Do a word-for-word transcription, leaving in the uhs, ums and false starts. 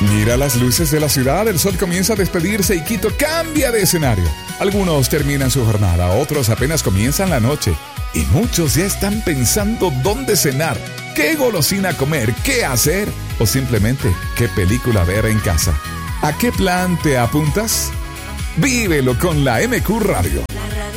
Mira las luces de la ciudad, el sol comienza a despedirse y Quito cambia de escenario. Algunos terminan su jornada, otros apenas comienzan la noche. Y muchos ya están pensando dónde cenar, qué golosina comer, qué hacer o simplemente qué película ver en casa. ¿A qué plan te apuntas? Vívelo con la M Q Radio.